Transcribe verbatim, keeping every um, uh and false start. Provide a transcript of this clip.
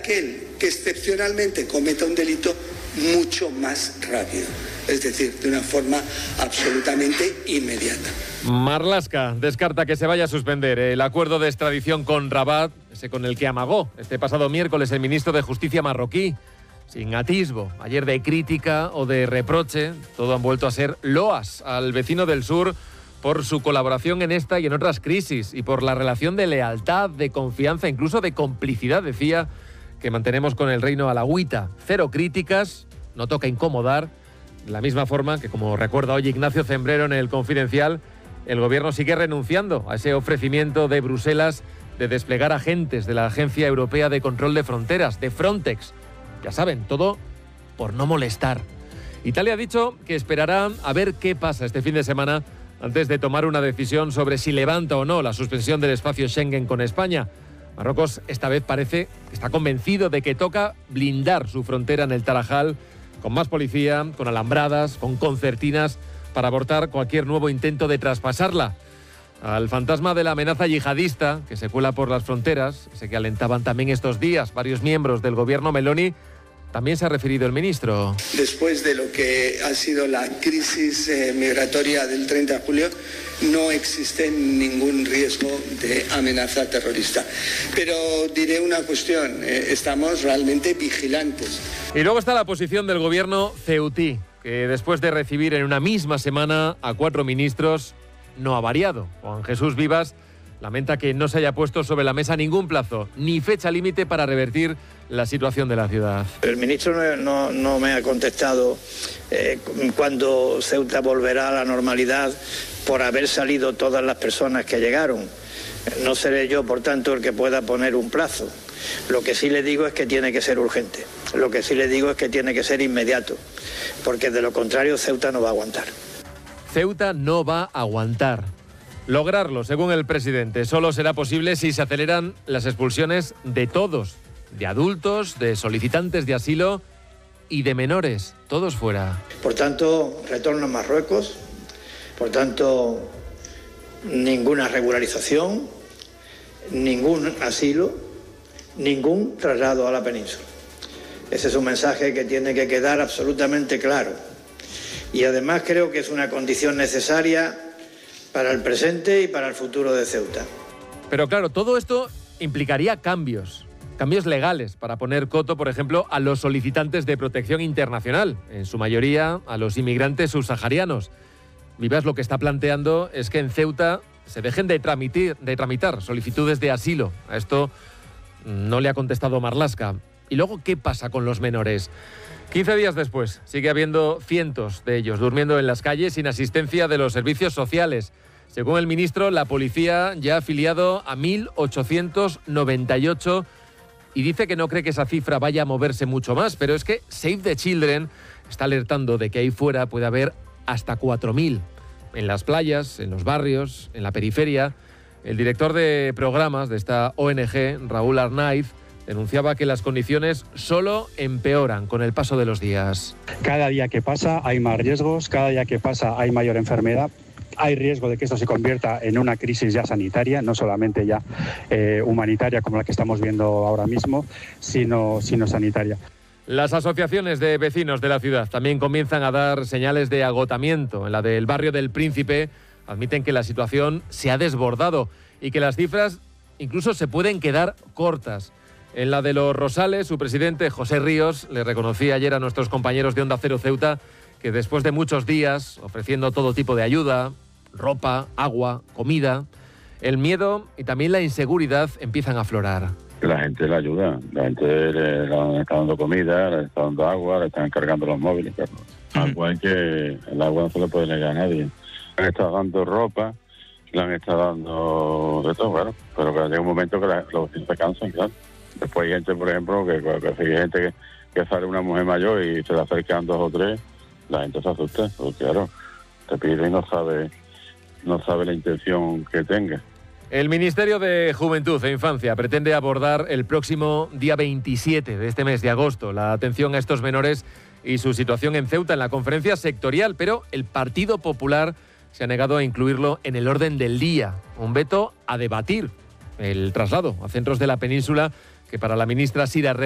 aquel que excepcionalmente cometa un delito mucho más rápido, es decir, de una forma absolutamente inmediata. Marlaska descarta que se vaya a suspender el acuerdo de extradición con Rabat, ese con el que amagó este pasado miércoles el ministro de Justicia marroquí, sin atisbo ayer de crítica o de reproche. Todo han vuelto a ser loas al vecino del sur por su colaboración en esta y en otras crisis y por la relación de lealtad, de confianza, incluso de complicidad, decía, que mantenemos con el reino alauita. Cero críticas, no toca incomodar, de la misma forma que, como recuerda hoy Ignacio Zembrero en El Confidencial, el gobierno sigue renunciando a ese ofrecimiento de Bruselas de desplegar agentes de la Agencia Europea de Control de Fronteras, de Frontex. Ya saben, todo por no molestar. Italia ha dicho que esperará a ver qué pasa este fin de semana antes de tomar una decisión sobre si levanta o no la suspensión del espacio Schengen con España. Marruecos esta vez parece que está convencido de que toca blindar su frontera en el Tarajal con más policía, con alambradas, con concertinas para abortar cualquier nuevo intento de traspasarla. Al fantasma de la amenaza yihadista que se cuela por las fronteras, se que alentaban también estos días varios miembros del gobierno Meloni, también se ha referido el ministro. Después de lo que ha sido la crisis eh, migratoria del treinta de julio, no existe ningún riesgo de amenaza terrorista. Pero diré una cuestión, eh, estamos realmente vigilantes. Y luego está la posición del gobierno ceutí, que después de recibir en una misma semana a cuatro ministros, no ha variado. Juan Jesús Vivas lamenta que no se haya puesto sobre la mesa ningún plazo, ni fecha límite para revertir la situación de la ciudad. El ministro no, no, no me ha contestado eh, cuándo Ceuta volverá a la normalidad por haber salido todas las personas que llegaron. No seré yo, por tanto, el que pueda poner un plazo. Lo que sí le digo es que tiene que ser urgente. Lo que sí le digo es que tiene que ser inmediato, porque de lo contrario Ceuta no va a aguantar. Ceuta no va a aguantar. Lograrlo, según el presidente, solo será posible si se aceleran las expulsiones de todos, de adultos, de solicitantes de asilo y de menores, todos fuera. Por tanto, retorno a Marruecos, por tanto, ninguna regularización, ningún asilo, ningún traslado a la península. Ese es un mensaje que tiene que quedar absolutamente claro. Y además creo que es una condición necesaria para el presente y para el futuro de Ceuta. Pero claro, todo esto implicaría cambios, cambios legales para poner coto, por ejemplo, a los solicitantes de protección internacional, en su mayoría a los inmigrantes subsaharianos. Vivas lo que está planteando es que en Ceuta se dejen de tramitir, de tramitar solicitudes de asilo. A esto no le ha contestado Marlaska. ¿Y luego qué pasa con los menores? quince días después, sigue habiendo cientos de ellos durmiendo en las calles sin asistencia de los servicios sociales. Según el ministro, la policía ya ha afiliado a mil ochocientos noventa y ocho y dice que no cree que esa cifra vaya a moverse mucho más, pero es que Save the Children está alertando de que ahí fuera puede haber hasta cuatro mil. En las playas, en los barrios, en la periferia. El director de programas de esta O N G, Raúl Arnaiz, denunciaba que las condiciones solo empeoran con el paso de los días. Cada día que pasa hay más riesgos, cada día que pasa hay mayor enfermedad. Hay riesgo de que esto se convierta en una crisis ya sanitaria, no solamente ya eh, humanitaria como la que estamos viendo ahora mismo, sino, sino sanitaria. Las asociaciones de vecinos de la ciudad también comienzan a dar señales de agotamiento. En la del barrio del Príncipe admiten que la situación se ha desbordado y que las cifras incluso se pueden quedar cortas. En la de Los Rosales, su presidente, José Ríos, le reconocía ayer a nuestros compañeros de Onda Cero Ceuta que después de muchos días ofreciendo todo tipo de ayuda, ropa, agua, comida, el miedo y también la inseguridad empiezan a aflorar. La gente le ayuda, la gente le, le está dando comida, le está dando agua, le están cargando los móviles. Pero agua es que el agua no se le puede negar a nadie. Le han estado dando ropa, le han estado dando de todo, claro, pero que llega un momento que la, los vecinos se cansan, claro. Después hay gente, por ejemplo, que, que, que hay gente que, que sale una mujer mayor y se le acercan dos o tres, la gente se asusta, porque claro, te pide y no sabe, no sabe la intención que tenga. El Ministerio de Juventud e Infancia pretende abordar el próximo día veintisiete de este mes de agosto la atención a estos menores y su situación en Ceuta en la conferencia sectorial, pero el Partido Popular se ha negado a incluirlo en el orden del día. Un veto a debatir el traslado a centros de la península que para la ministra Sira